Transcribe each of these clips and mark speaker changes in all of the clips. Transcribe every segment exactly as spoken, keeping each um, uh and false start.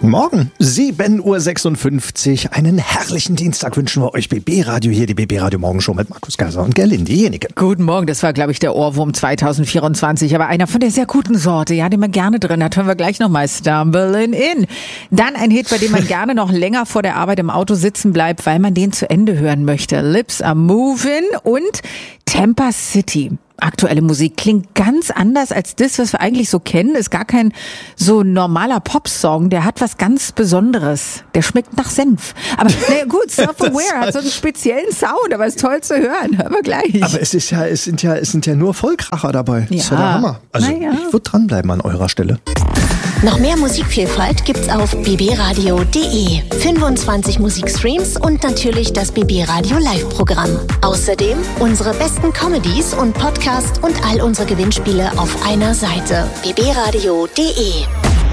Speaker 1: Guten Morgen, sieben Uhr sechsundfünfzig. Einen herrlichen Dienstag wünschen wir euch. B B Radio hier, die B B Radio Morgenshow mit Markus Kaiser und Gerlinde Jenike.
Speaker 2: Guten Morgen, das war, glaube ich, der Ohrwurm zwanzig vierundzwanzig, aber einer von der sehr guten Sorte, ja, den man gerne drin hat. Hören wir gleich nochmal Stumbling In. Dann ein Hit, bei dem man gerne noch länger vor der Arbeit im Auto sitzen bleibt, weil man den zu Ende hören möchte. Lips Are Moving und Tampa City. Aktuelle Musik klingt ganz anders als das, was wir eigentlich so kennen. Ist gar kein so normaler Popsong. Der hat was ganz Besonderes. Der schmeckt nach Senf. Aber naja, gut, Self-Aware hat so einen speziellen Sound, aber ist toll zu hören. Hören wir gleich.
Speaker 1: Aber es ist ja, es sind ja, es sind ja nur Vollkracher dabei. Das
Speaker 2: ja.
Speaker 1: ist ja der Hammer. Also
Speaker 2: naja.
Speaker 1: Ich würde dranbleiben an eurer Stelle.
Speaker 3: Noch mehr Musikvielfalt gibt's auf b b radio punkt d e. fünfundzwanzig Musikstreams und natürlich das B B Radio Live-Programm. Außerdem unsere besten Comedies und Podcasts und all unsere Gewinnspiele auf einer Seite. b b radio punkt d e.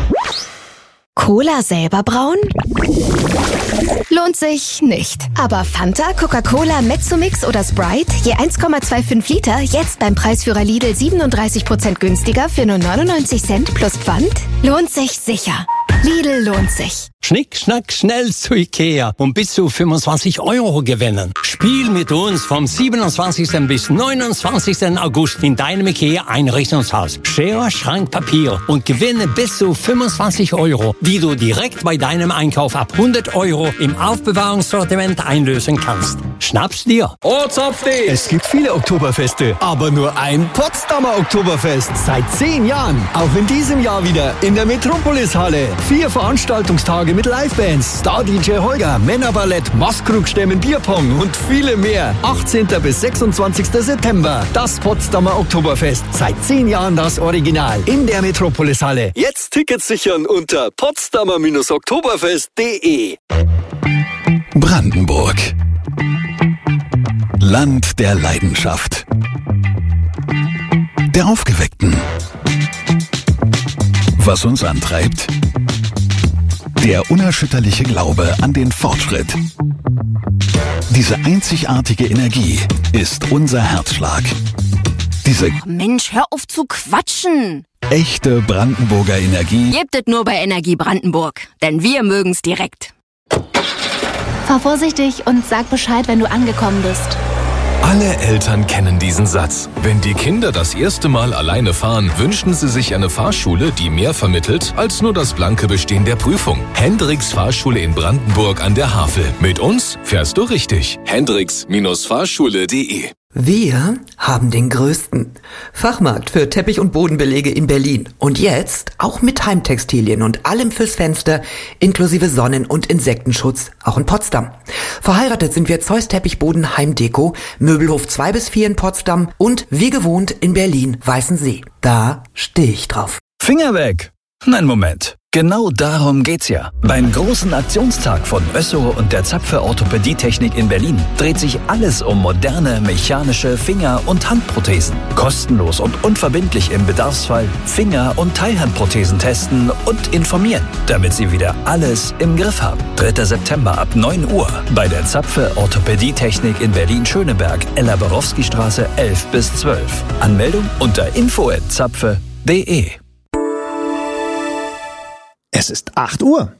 Speaker 4: Cola selber brauen? Lohnt sich nicht. Aber Fanta, Coca-Cola, Mezzomix oder Sprite, je eins Komma fünfundzwanzig Liter, jetzt beim Preisführer Lidl siebenunddreißig Prozent günstiger für nur neunundneunzig Cent plus Pfand? Lohnt sich sicher. Lidl lohnt sich.
Speaker 5: Schnick, schnack, schnell zu Ikea und bis zu fünfundzwanzig Euro gewinnen. Spiel mit uns vom siebenundzwanzigsten bis neunundzwanzigsten August in deinem Ikea-Einrichtungshaus. Schere, Schrank, Papier und gewinne bis zu fünfundzwanzig Euro, die du direkt bei deinem Einkauf ab hundert Euro im Aufbewahrungssortiment einlösen kannst. Schnapp's dir.
Speaker 6: Ortsupdate! Es gibt viele Oktoberfeste, aber nur ein Potsdamer Oktoberfest. Seit zehn Jahren. Auch in diesem Jahr wieder in der Metropolis-Halle. Vier Veranstaltungstage mit Livebands, Star-D J Holger, Männerballett, Maskrugstämmen, Bierpong und viele mehr. achtzehnten bis sechsundzwanzigsten September. Das Potsdamer Oktoberfest. Seit zehn Jahren das Original. In der Metropolis-Halle. Jetzt Tickets sichern unter potsdamer oktoberfest punkt de.
Speaker 7: Brandenburg. Land der Leidenschaft. Der Aufgeweckten. Was uns antreibt? Der unerschütterliche Glaube an den Fortschritt. Diese einzigartige Energie ist unser Herzschlag. Diese
Speaker 8: Mensch, hör auf zu quatschen!
Speaker 7: Echte Brandenburger Energie
Speaker 8: Gebt es nur bei Energie Brandenburg, denn wir mögen's direkt.
Speaker 4: Fahr vorsichtig und sag Bescheid, wenn du angekommen bist.
Speaker 9: Alle Eltern kennen diesen Satz. Wenn die Kinder das erste Mal alleine fahren, wünschen sie sich eine Fahrschule, die mehr vermittelt als nur das blanke Bestehen der Prüfung. Hendricks Fahrschule in Brandenburg an der Havel. Mit uns fährst du richtig. Hendricks Fahrschule punkt de.
Speaker 10: Wir haben den größten Fachmarkt für Teppich- und Bodenbelege in Berlin. Und jetzt auch mit Heimtextilien und allem fürs Fenster, inklusive Sonnen- und Insektenschutz, auch in Potsdam. Verheiratet sind wir Zeus Teppichboden Heimdeko, Möbelhof zwei bis vier in Potsdam und wie gewohnt in Berlin Weißensee. Da stehe ich drauf.
Speaker 11: Finger weg! Nein, Moment. Genau darum geht's ja. Beim großen Aktionstag von Össo und der Zapfe Orthopädietechnik in Berlin dreht sich alles um moderne mechanische Finger- und Handprothesen. Kostenlos und unverbindlich im Bedarfsfall Finger- und Teilhandprothesen testen und informieren, damit Sie wieder alles im Griff haben. dritter September ab neun Uhr bei der Zapfe Orthopädietechnik in Berlin-Schöneberg, Ella-Borowski-Straße elf bis zwölf. Anmeldung unter info at zapfe punkt de.
Speaker 1: Es ist acht Uhr.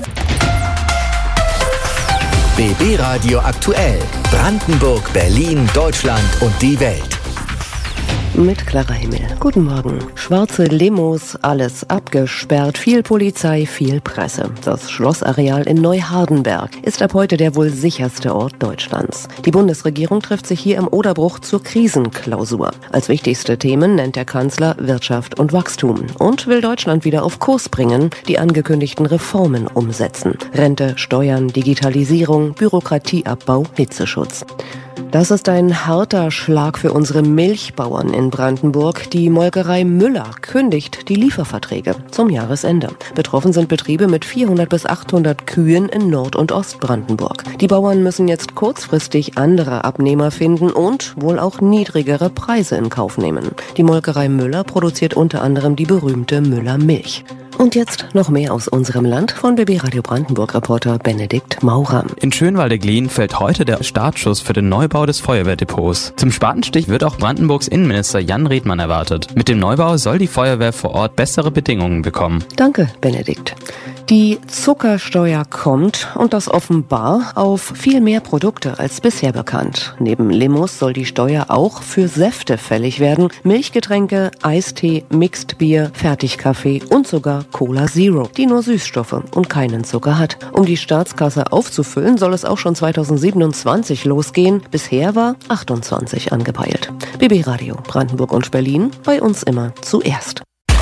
Speaker 12: B B Radio aktuell. Brandenburg, Berlin, Deutschland und die Welt.
Speaker 13: Mit Clara Himmel. Guten Morgen. Schwarze Limos, alles abgesperrt, viel Polizei, viel Presse. Das Schlossareal in Neuhardenberg ist ab heute der wohl sicherste Ort Deutschlands. Die Bundesregierung trifft sich hier im Oderbruch zur Krisenklausur. Als wichtigste Themen nennt der Kanzler Wirtschaft und Wachstum und will Deutschland wieder auf Kurs bringen, die angekündigten Reformen umsetzen. Rente, Steuern, Digitalisierung, Bürokratieabbau, Hitzeschutz. Das ist ein harter Schlag für unsere Milchbauern in Brandenburg. Die Molkerei Müller kündigt die Lieferverträge zum Jahresende. Betroffen sind Betriebe mit vierhundert bis achthundert Kühen in Nord- und Ostbrandenburg. Die Bauern müssen jetzt kurzfristig andere Abnehmer finden und wohl auch niedrigere Preise in Kauf nehmen. Die Molkerei Müller produziert unter anderem die berühmte Müller Milch. Und jetzt noch mehr aus unserem Land von B B Radio Brandenburg-Reporter Benedikt Maurer.
Speaker 14: In Schönwalde-Glien fällt heute der Startschuss für den Neubau des Feuerwehrdepots. Zum Spatenstich wird auch Brandenburgs Innenminister Jan Redmann erwartet. Mit dem Neubau soll die Feuerwehr vor Ort bessere Bedingungen bekommen.
Speaker 13: Danke, Benedikt. Die Zuckersteuer kommt und das offenbar auf viel mehr Produkte als bisher bekannt. Neben Limos soll die Steuer auch für Säfte fällig werden. Milchgetränke, Eistee, Mixed Bier, Fertigkaffee und sogar Cola Zero, die nur Süßstoffe und keinen Zucker hat. Um die Staatskasse aufzufüllen, soll es auch schon zweitausendsiebenundzwanzig losgehen. Bisher war achtundzwanzig angepeilt. B B Radio Brandenburg und Berlin, bei uns immer zuerst.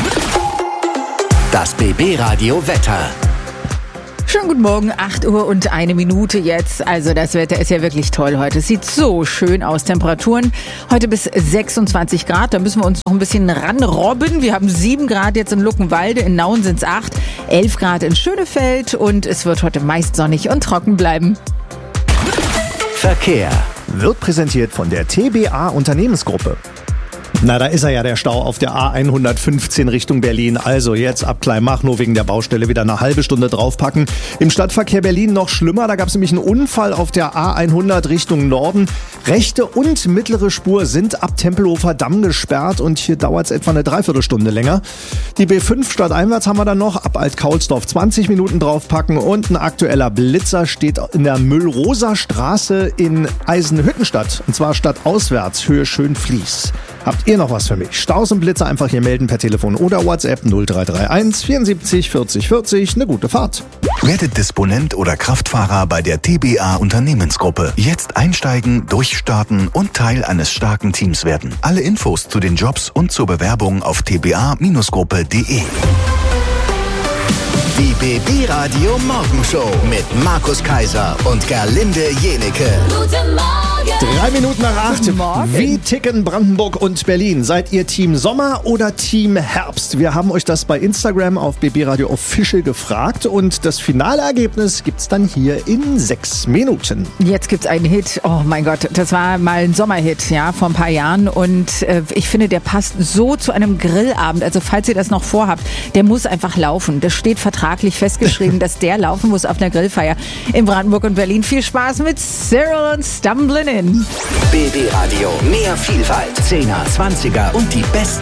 Speaker 12: Das B B Radio Wetter.
Speaker 2: Schönen guten Morgen, acht Uhr und eine Minute jetzt. Also das Wetter ist ja wirklich toll heute. Es sieht so schön aus. Temperaturen heute bis sechsundzwanzig Grad. Da müssen wir uns noch ein bisschen ranrobben. Wir haben sieben Grad jetzt in Luckenwalde. In Nauen sind es acht. elf Grad in Schönefeld. Und es wird heute meist sonnig und trocken bleiben.
Speaker 12: Verkehr
Speaker 1: wird präsentiert von der T B A Unternehmensgruppe. Na, da ist er ja, der Stau auf der A hundertfünfzehn Richtung Berlin. Also jetzt ab Kleinmachnow wegen der Baustelle wieder eine halbe Stunde draufpacken. Im Stadtverkehr Berlin noch schlimmer. Da gab es nämlich einen Unfall auf der A hundert Richtung Norden. Rechte und mittlere Spur sind ab Tempelhofer Damm gesperrt und hier dauert es etwa eine Dreiviertelstunde länger. Die B fünf stadteinwärts haben wir dann noch ab Alt-Kaulsdorf zwanzig Minuten draufpacken und ein aktueller Blitzer steht in der Müllrosa-Straße in Eisenhüttenstadt. Und zwar stadtauswärts, Höhe Schönfließ. Habt ihr noch was für mich? Staus und Blitzer einfach hier melden per Telefon oder WhatsApp null drei drei eins vierundsiebzig vierzig vierzig. Eine gute Fahrt.
Speaker 7: Werdet Disponent oder Kraftfahrer bei der T B A Unternehmensgruppe. Jetzt einsteigen, durchstarten und Teil eines starken Teams werden. Alle Infos zu den Jobs und zur Bewerbung auf t b a Bindestrich gruppe punkt de.
Speaker 12: Die B B Radio Morgenshow mit Markus Kaiser und Gerlinde Jenecke.
Speaker 3: Guten Morgen.
Speaker 1: Drei Minuten nach acht. Wie ticken Brandenburg und Berlin? Seid ihr Team Sommer oder Team Herbst? Wir haben euch das bei Instagram auf B B Radio Official gefragt und das finale Ergebnis gibt's dann hier in sechs Minuten.
Speaker 2: Jetzt gibt's einen Hit. Oh mein Gott, das war mal ein Sommerhit, ja, vor ein paar Jahren und äh, ich finde, der passt so zu einem Grillabend. Also falls ihr das noch vorhabt, der muss einfach laufen. Das steht vertraglich festgeschrieben, dass der laufen muss auf einer Grillfeier in Brandenburg und Berlin. Viel Spaß mit Cyril und Stumbling In.
Speaker 12: B B Radio, mehr Vielfalt, Zehner, Zwanziger und die besten